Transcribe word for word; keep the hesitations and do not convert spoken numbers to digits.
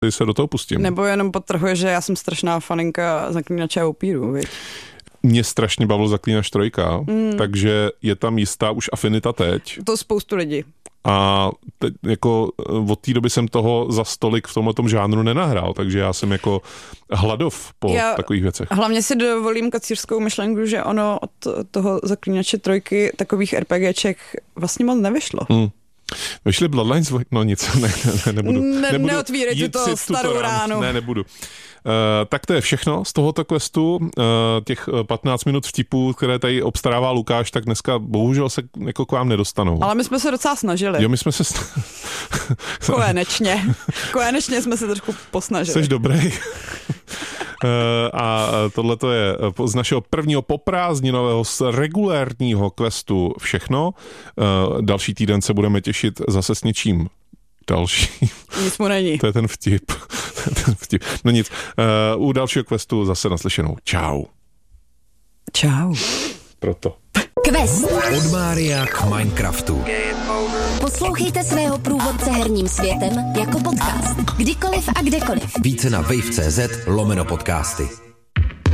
se do toho pustím. Nebo jenom podtrhuje, že já jsem strašná faninka Zaklínače a upírů, viď? Mě strašně bavil Zaklínač trojka, mm. takže je tam jistá už afinita teď. To spoustu lidí. A teď jako od té doby jsem toho za stolik v tomhle tom žánru nenahrál, takže já jsem jako hladov po já takových věcech. Hlavně si dovolím kacířskou myšlenku, že ono od toho Zaklínače trojky takových RPGček vlastně moc nevyšlo. Hmm. Vyšly Bloodlines, no nic, ne, ne, nebudu. Ne, nebudu neotvírej tuto starou ránu. Ne, nebudu. Uh, tak to je všechno z tohoto questu. Uh, těch patnáct minut vtipů, které tady obstarává Lukáš, tak dneska bohužel se jako k vám nedostanou. Ale my jsme se docela snažili. Jo, my jsme se... St... Konečně. Konečně jsme se trošku posnažili. Jsi dobrý. uh, a tohle to je z našeho prvního poprázdninového z regulérního questu všechno. Uh, další týden se budeme těšit zase s něčím další. Nic mu není. To je ten vtip. ten vtip. No nic. Uh, u dalšího questu zase naslyšenou. Čau. Čau. Proto. Quest. Od Mária k Minecraftu. Poslouchejte svého průvodce herním světem jako podcast. Kdykoliv a kdekoliv. Více na wave tečka cz lomeno podcasty.